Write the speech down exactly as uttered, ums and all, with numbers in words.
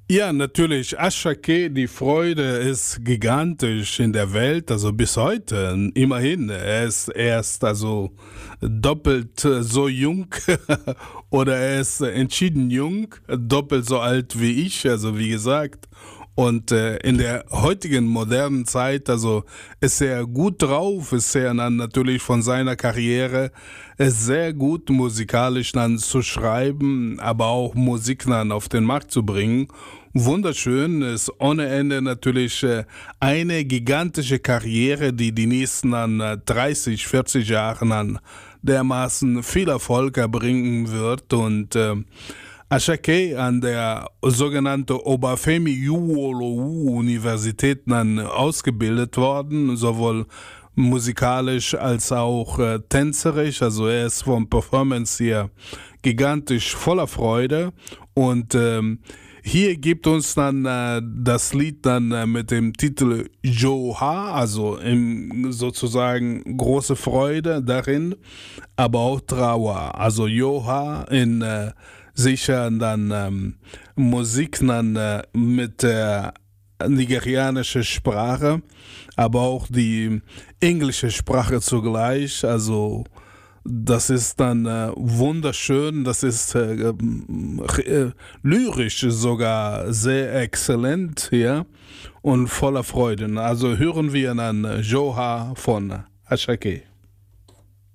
Ja, natürlich. Ashake, die Freude ist gigantisch in der Welt, also bis heute. Immerhin. Er ist erst also doppelt äh, so jung oder er ist äh, entschieden jung, doppelt so alt wie ich, also wie gesagt. Und äh, in der heutigen modernen Zeit, also ist er gut drauf, ist er dann natürlich von seiner Karriere äh, sehr gut musikalisch dann zu schreiben, aber auch Musik dann auf den Markt zu bringen. Wunderschön, ist ohne Ende natürlich äh, eine gigantische Karriere, die die nächsten dann äh, dreißig, vierzig Jahre dann dermaßen viel Erfolg erbringen wird und äh, Ashake an der sogenannten Obafemi Awolowo Universität dann ausgebildet worden, sowohl musikalisch als auch äh, tänzerisch. Also er ist vom Performance hier gigantisch voller Freude und ähm, hier gibt uns dann äh, das Lied dann äh, mit dem Titel Joha, also im, sozusagen große Freude darin, aber auch Trauer. Also Joha in äh, sicher dann ähm, Musik dann äh, mit der nigerianischen Sprache, aber auch die englische Sprache zugleich. Also das ist dann äh, wunderschön, das ist äh, äh, lyrisch sogar sehr exzellent, ja, und voller Freude. Also hören wir dann Joha von Ashake.